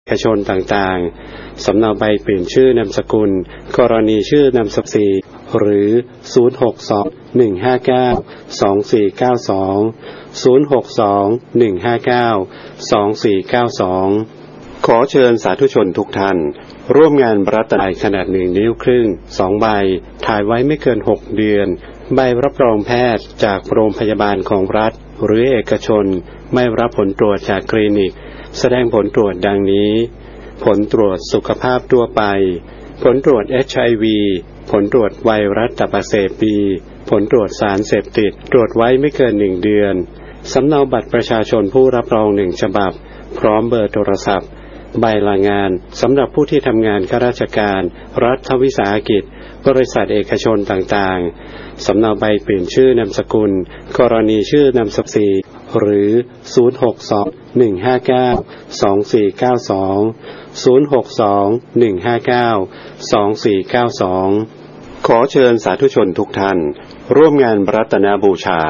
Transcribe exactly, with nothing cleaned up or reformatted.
เอกชนต่างๆสำเนาใบเปลี่ยนชื่อนามสกุลกรณีชื่อนามสกุลหรือศูนย์ หก สอง หนึ่ง ห้า เก้า สอง สี่ เก้า สอง ศูนย์ หก สอง หนึ่ง ห้า เก้า สอง สี่ เก้า สอง ขอเชิญสาธุชนทุกท่านร่วมงานรัตนัยขนาดหนึ่งนิ้วครึ่งสองใบถ่ายไว้ไม่เกินหกเดือนใบรับรองแพทย์จากโรงพยาบาลของรัฐหรือเอกชนไม่รับผลตรวจจากคลินิกแสดงผลตรวจดังนี้ผลตรวจสุขภาพทั่วไปผลตรวจ เอช ไอ วี ผลตรวจไวรัสตับอักเสบบีผลตรวจสารเสพติดตรวจไว้ไม่เกินหนึ่งเดือนสำเนาบัตรประชาชนผู้รับรองหนึ่งฉบับพร้อมเบอร์โทรศัพท์ใบลางานสำหรับผู้ที่ทำงานข้าราชการรัฐวิสาหกิจบริษัทเอกชนต่างๆสำเนาใบเปลี่ยนชื่อนามสกุลกรณีชื่อนามสกุลหรือศูนย์ หก สอง หนึ่ง ห้า เก้า สอง สี่ เก้า สอง ศูนย์ หก สอง หนึ่ง ห้า เก้า สอง สี่ เก้า สองขอเชิญสาธุชนทุกท่านร่วมงานรัตนบูชา